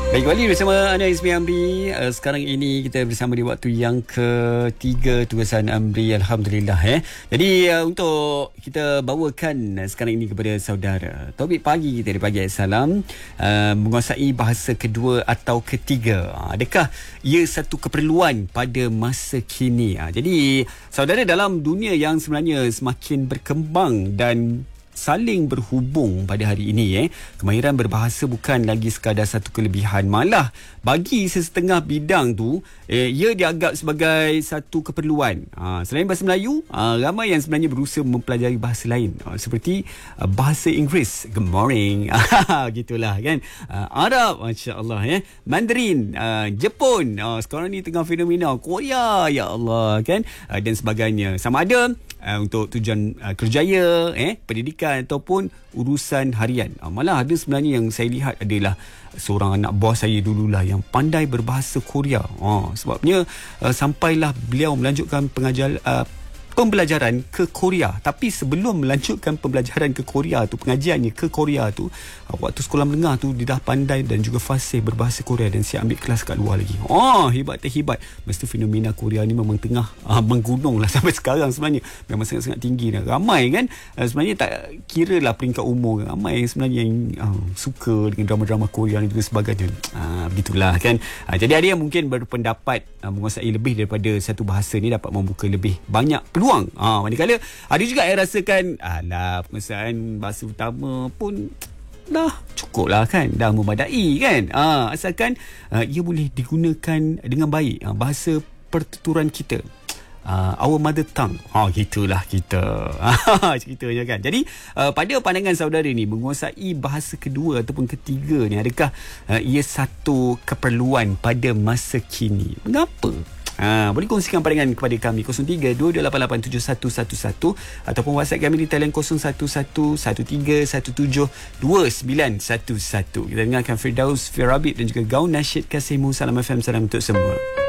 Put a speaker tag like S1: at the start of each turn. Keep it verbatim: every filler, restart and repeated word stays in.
S1: Baik, kembali bersama Ana Ismi Amri. uh, Sekarang ini kita bersama di waktu yang ketiga tugasan Amri, Alhamdulillah. eh. Jadi uh, untuk kita bawakan uh, sekarang ini kepada saudara topik pagi kita di Pagi Salam, uh, menguasai bahasa kedua atau ketiga. uh, Adakah ia satu keperluan pada masa kini? uh, Jadi saudara, dalam dunia yang sebenarnya semakin berkembang dan saling berhubung pada hari ini, eh, kemahiran berbahasa bukan lagi sekadar satu kelebihan, malah bagi sesetengah bidang tu eh, ia dianggap sebagai satu keperluan. Ha, selain bahasa Melayu, ha, ramai yang sebenarnya berusaha mempelajari bahasa lain, ha, seperti uh, bahasa Inggeris, good morning, gitulah kan, uh, Arab, masya-Allah, eh, Mandarin, uh, Jepun, uh, sekarang ni tengah fenomena Korea, ya Allah, kan, uh, dan sebagainya. Sama ada Uh, untuk tujuan uh, kerjaya, eh, pendidikan ataupun urusan harian. Uh, malah ada sebenarnya yang saya lihat adalah seorang anak bos saya dululah yang pandai berbahasa Korea. Uh, sebabnya uh, sampailah beliau melanjutkan pengajar uh, pembelajaran ke Korea. Tapi sebelum melanjutkan pembelajaran ke Korea tu, pengajiannya ke Korea tu, waktu sekolah menengah tu dia dah pandai dan juga fasih berbahasa Korea dan siap ambil kelas kat luar lagi. Oh, hebat terhebat. Mesti fenomena Korea ni memang tengah uh, menggunung lah sampai sekarang sebenarnya. Memang sangat-sangat tinggi dah. Ramai kan, uh, sebenarnya tak kira lah peringkat umur. Ramai yang sebenarnya yang uh, suka dengan drama-drama Korea dan juga sebagainya. Uh, begitulah kan. Uh, jadi ada yang mungkin berpendapat uh, menguasai lebih daripada satu bahasa ni dapat membuka lebih banyak peluang. Ha, manakala ada juga yang rasakan, alah, penguasaan bahasa utama pun dah cukup lah kan, dah memadai kan. Ha, asalkan uh, ia boleh digunakan dengan baik, ha, bahasa pertuturan kita, uh, our mother tongue. Ha, gitulah kita. Ceritanya kan. Jadi uh, pada pandangan saudara ni, menguasai bahasa kedua ataupun ketiga ni, adakah uh, ia satu keperluan pada masa kini? Mengapa? Ha, boleh kongsikan pandangan kepada kami kosong tiga dua dua lapan lapan tujuh satu satu satu ataupun WhatsApp kami di talian kosong satu satu satu tiga satu tujuh dua sembilan satu satu. Kita dengarkan Firdaus Firabid dan juga gaun nasyid Kasihmu. Salam F M, salam untuk semua.